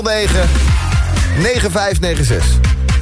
9596.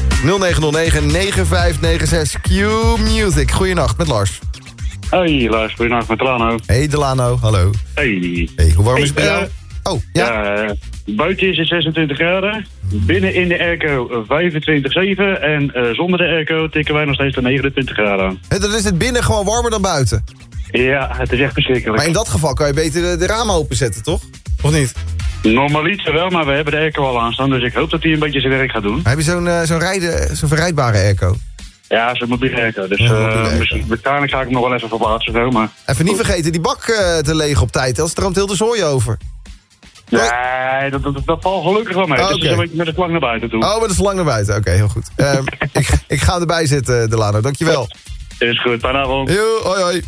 0909-9596. Q Music. Goeienacht met Lars. Hey Lars, goeienacht met Delano. Hey Delano, hallo. Hey, hoe warm is het bij jou? Oh, ja. Buiten is het 26 graden. Binnen in de airco 25,7. En zonder de airco tikken wij nog steeds de 29 graden aan. Dan is het binnen gewoon warmer dan buiten. Ja, het is echt verschrikkelijk. Maar in dat geval kan je beter de ramen openzetten, toch? Of niet? Normaliter wel, maar we hebben de airco al aanstaan. Dus ik hoop dat hij een beetje zijn werk gaat doen. Heb je zo'n verrijdbare airco? Ja, zo'n mobiele airco. Dus waarschijnlijk ga ik hem nog wel even verplaatsen. Zo, maar... Even niet vergeten die bak te legen op tijd. Als stroomt heel de zooi over. Nee, dat valt gelukkig wel mee. Oh, dus okay. dan moet je met de slang naar buiten toe. Oh, met de slang naar buiten. Oké, heel goed. Ik ga hem erbij zetten, Delano. Dankjewel. Is goed, fijne avond. Yo, hoi hoi.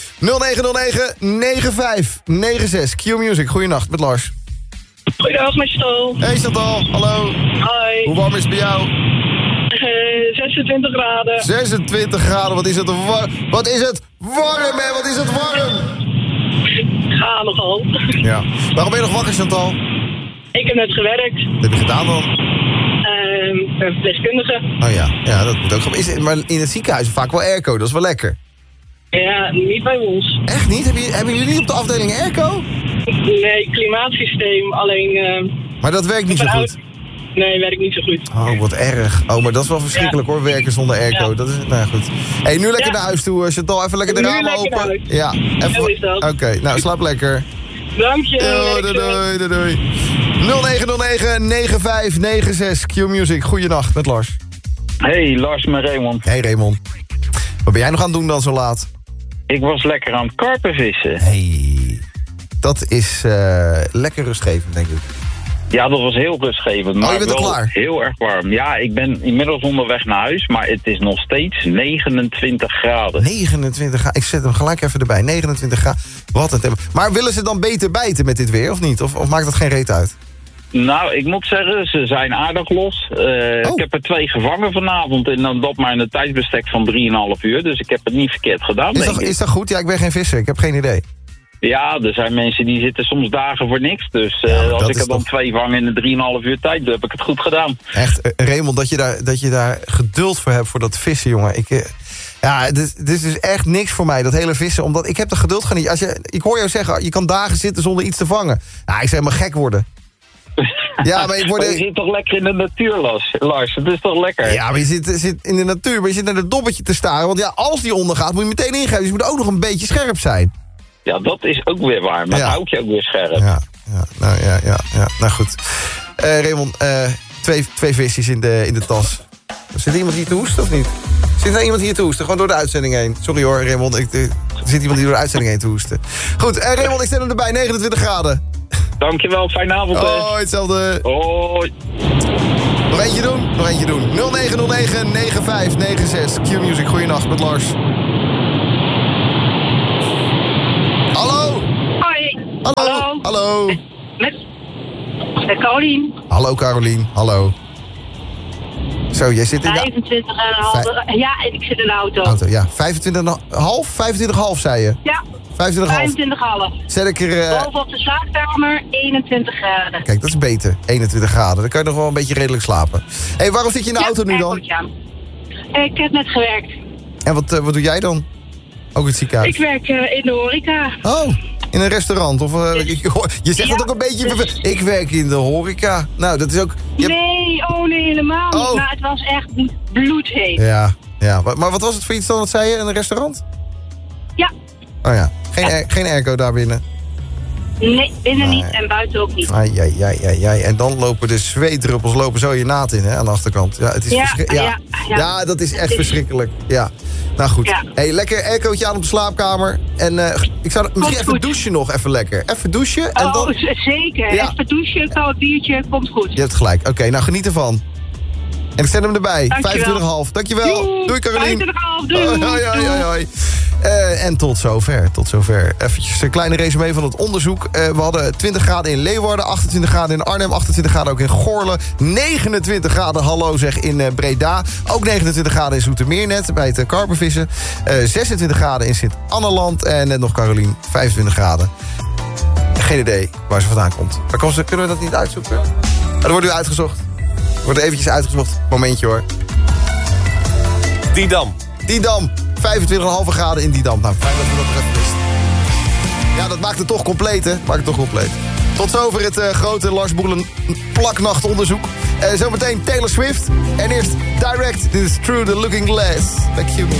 0909-9596. Q Music, goeienacht met Lars. Goedendag met Chantal. Hey Chantal, hallo. Hoi. Hoe warm is het bij jou? 26 graden. 26 graden, wat is het warm? Wat is het warm, hè? Wat is het warm? Ga nogal. Ja. Waarom ben je nog wakker, Chantal? Ik heb net gewerkt. Wat heb je gedaan dan? Verpleegkundige. Oh ja, dat moet ook gewoon. Maar in het ziekenhuis vaak wel airco, dat is wel lekker. Ja, niet bij ons. Echt niet? Hebben jullie niet op de afdeling airco? Nee, klimaatsysteem. Alleen... Maar dat werkt niet zo goed. Nee, werkt niet zo goed. Oh, wat erg. Oh, maar dat is wel verschrikkelijk hoor, werken zonder airco. Ja. Dat is, nou goed. Hey, nu lekker naar huis toe, Chantal. Even lekker de ramen open. Ja, even. Oké, nou, slaap lekker. Dank je. Doei. 0909-9596. Q Music, goeienacht met Lars. Hey, Lars met Raymond. Hey Raymond. Wat ben jij nog aan het doen dan zo laat? Ik was lekker aan het karpenvissen. Hey, dat is lekker rustgevend, denk ik. Ja, dat was heel rustgevend. Maar je bent al wel klaar? Heel erg warm. Ja, ik ben inmiddels onderweg naar huis, maar het is nog steeds 29 graden. 29 graden. Ik zet hem gelijk even erbij. 29 graden. Wat een tempo. Maar willen ze dan beter bijten met dit weer, of niet? Of maakt dat geen reet uit? Nou, ik moet zeggen, ze zijn aardig los. Ik heb er 2 gevangen vanavond en dan dat maar in een tijdsbestek van 3,5 uur. Dus ik heb het niet verkeerd gedaan, Is dat goed? Ja, ik ben geen visser. Ik heb geen idee. Ja, er zijn mensen die zitten soms dagen voor niks. Dus als ik er dan 2 vang in een 3,5 uur tijd, dan heb ik het goed gedaan. Echt, Raymond, dat je daar geduld voor hebt voor dat vissen, jongen. Dit is dus echt niks voor mij, dat hele vissen. Omdat ik heb de geduld gewoon niet. Ik hoor jou zeggen, je kan dagen zitten zonder iets te vangen. Nou, ik zou helemaal gek worden. Ja, maar je zit toch lekker in de natuur, Lars? Het is toch lekker? Ja, maar je zit in de natuur, maar je zit naar het dobbetje te staren. Want ja, als die ondergaat, moet je meteen ingrijpen. Dus je moet ook nog een beetje scherp zijn. Ja, dat is ook weer waar. Maar hou je ook weer scherp. Ja. Nou goed. Raymond, 2 visjes in de tas. Zit iemand hier te hoesten of niet? Zit er iemand hier te hoesten? Gewoon door de uitzending heen. Sorry hoor, Raymond. Er zit iemand hier door de uitzending heen te hoesten. Goed, Raymond, ik zet hem erbij. 29 graden. Dankjewel, fijne avond. Hoi, hetzelfde. Hoi. Nog eentje doen. 0909-9596. Q Music, goeienacht met Lars. Hallo. Hoi. Hallo. Met Carolien. Hallo Carolien, hallo. Zo, jij zit in de... 25,5. Ja, en ik zit in de auto. Ja, 25,5 zei je? Ja. 25,5. Zet ik er... Boven op de slaapkamer, 21 graden. Kijk, dat is beter. 21 graden. Dan kan je nog wel een beetje redelijk slapen. Hé, waarom zit je in de auto nu dan? Ik heb net gewerkt. En wat doe jij dan? Ook het ziekenhuis? Ik werk in de horeca. Oh, in een restaurant? Of, je zegt dat ook een beetje... Ik werk in de horeca. Nou, dat is ook... Nee, helemaal niet. Oh. Maar het was echt bloedheet. Ja. Maar wat was het voor iets dan? Wat zei je? In een restaurant? Ja. Oh ja. Geen airco daar binnen? Nee, binnen niet en buiten ook niet. Ai. En dan lopen de zweetdruppels zo je naad in, hè, aan de achterkant. Ja, het is ja, dat is echt verschrikkelijk. Ja. Nou goed. Ja. Hey, lekker aircootje aan op de slaapkamer. En ik zou misschien even douchen nog, even lekker. Even douchen en dan... Zeker. Ja. Even douchen, koud biertje, komt goed. Je hebt gelijk. Oké, nou geniet ervan. En ik zet hem erbij. 25,5. Dankjewel. Doei Carolien. 25,5. Doei. Hoi. En tot zover. Eventjes een kleine resume van het onderzoek. We hadden 20 graden in Leeuwarden, 28 graden in Arnhem, 28 graden ook in Goorlen, 29 graden, hallo zeg, in Breda. Ook 29 graden in Zoetermeer net, bij het karpenvissen. 26 graden in Sint-Anneland en net nog Carolien, 25 graden. Geen idee waar ze vandaan komt. Kunnen we dat niet uitzoeken? Dat wordt nu uitgezocht. Wordt eventjes uitgezocht. Momentje hoor. Didam. 25,5 graden in Didam. Nou, fijn dat we dat er even wisten. Ja, dat maakt het toch compleet, hè? Tot zover het grote Lars Boelen plaknachtonderzoek. Zometeen Taylor Swift. En eerst Direct. Dit is Through the Looking Glass. Back you.